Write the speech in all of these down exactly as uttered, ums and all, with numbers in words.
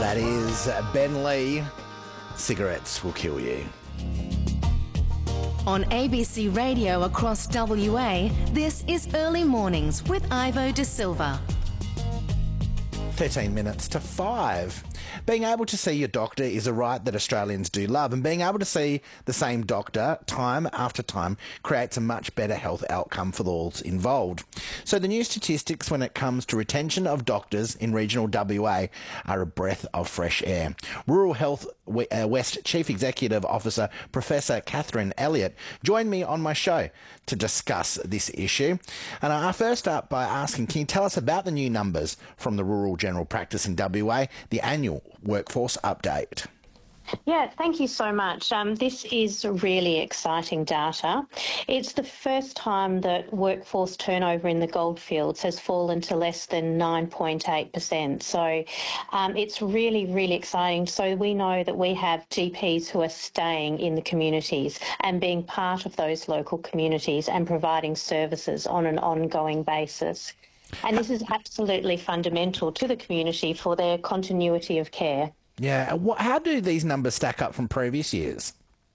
That is Ben Lee. Cigarettes will kill you. On A B C Radio across W A, this is Early Mornings with Ivo De Silva. thirteen minutes to five. Being able to see your doctor is a right that Australians do love, and being able to see the same doctor time after time creates a much better health outcome for those involved. So the new statistics when it comes to retention of doctors in regional W A are a breath of fresh air. Rural Health West Chief Executive Officer Professor Catherine Elliott joined me on my show to discuss this issue. And I first start by asking, can you tell us about the new numbers from the Rural General Practice in W A, the annual workforce update? Yeah, thank you so much. Um, this is really exciting data. It's the first time that workforce turnover in the goldfields has fallen to less than nine point eight percent. So um, it's really, really exciting. So we know that we have G Ps who are staying in the communities and being part of those local communities and providing services on an ongoing basis. And this is absolutely fundamental to the community for their continuity of care. Yeah. What, how do these numbers stack up from previous years?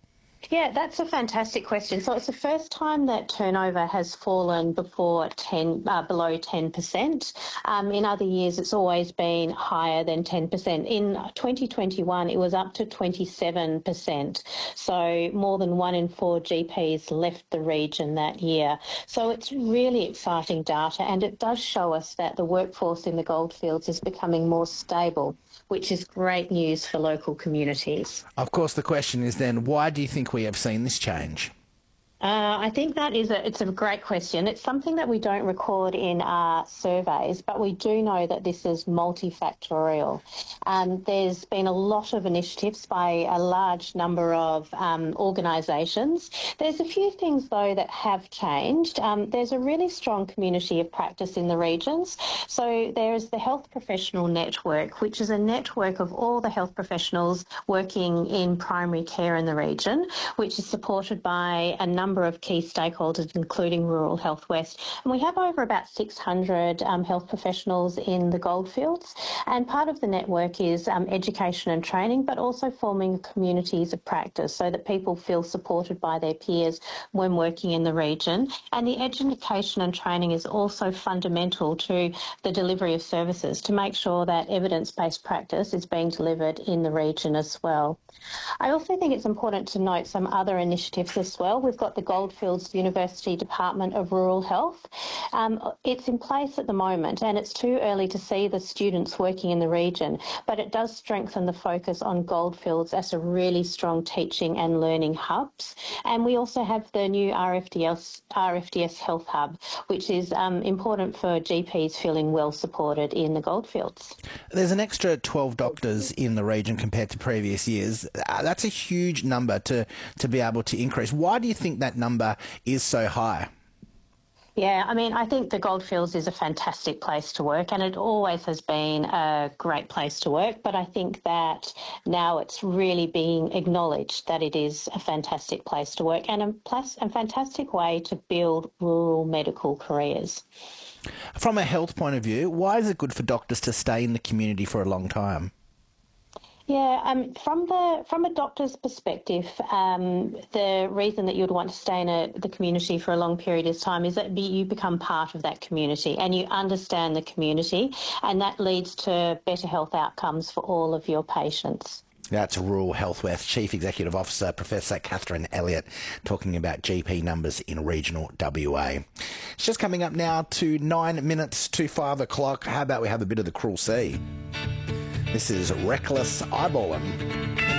Yeah, that's a fantastic question. So it's the first time that turnover has fallen before ten, uh, below ten percent. Um, in other years, it's always been higher than ten percent. In twenty twenty-one, it was up to twenty-seven percent. So more than one in four G Ps left the region that year. So it's really exciting data, and it does show us that the workforce in the goldfields is becoming more stable, which is great news for local communities. Of course, the question is then, why do you think we have seen this change? Uh, I think that is a, it's a great question. It's something that we don't record in our surveys, but we do know that this is multifactorial. Um, there's been a lot of initiatives by a large number of um, organisations. There's a few things, though, that have changed. Um, there's a really strong community of practice in the regions. So there is the Health Professional Network, which is a network of all the health professionals working in primary care in the region, which is supported by a number of key stakeholders, including Rural Health West. And we have over about six hundred um, health professionals in the goldfields. And part of the network is um, education and training, but also forming communities of practice so that people feel supported by their peers when working in the region. And the education and training is also fundamental to the delivery of services to make sure that evidence-based practice is being delivered in the region as well. I also think it's important to note some other initiatives as well. We've got the Goldfields University Department of Rural Health. Um, it's in place at the moment, and it's too early to see the students working in the region, but it does strengthen the focus on goldfields as a really strong teaching and learning hubs. And we also have the new R F D S, R F D S Health Hub, which is um, important for G Ps feeling well supported in the goldfields. There's an extra twelve doctors in the region compared to previous years. Uh, that's a huge number to, to be able to increase. Why do you think that number is so high? Yeah, I mean, I think the Goldfields is a fantastic place to work, and it always has been a great place to work, but I think that now it's really being acknowledged that it is a fantastic place to work and a, plus, a fantastic way to build rural medical careers. From a health point of view, why is it good for doctors to stay in the community for a long time? Yeah, um, from the from a doctor's perspective, um, the reason that you'd want to stay in a, the community for a long period of time is that be, you become part of that community and you understand the community, and that leads to better health outcomes for all of your patients. That's Rural Health West Chief Executive Officer Professor Catherine Elliott talking about G P numbers in regional W A. It's just coming up now to nine minutes to five o'clock. How about we have a bit of the Cruel Sea? This is Reckless Eyeballing.